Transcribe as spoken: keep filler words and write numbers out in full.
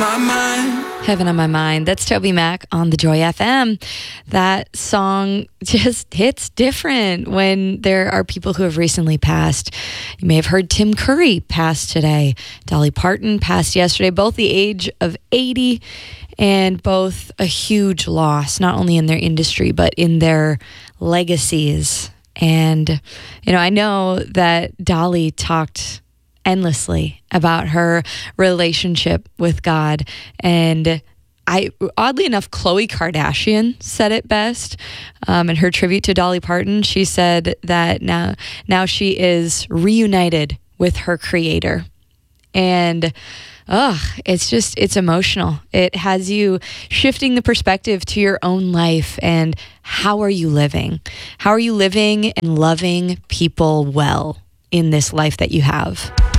my mind. Heaven on My Mind. That's Toby Mac on the Joy F M. That song just hits different when there are people who have recently passed. You may have heard Tim Curry pass today. Dolly Parton passed yesterday, both the age of eighty, and both a huge loss, not only in their industry, but in their legacies. And, you know, I know that Dolly talked endlessly about her relationship with God. And I, oddly enough, Khloe Kardashian said it best um, in her tribute to Dolly Parton. She said that now, now she is reunited with her creator. And oh, it's just, it's emotional. It has you shifting the perspective to your own life and how are you living? How are you living and loving people well in this life that you have?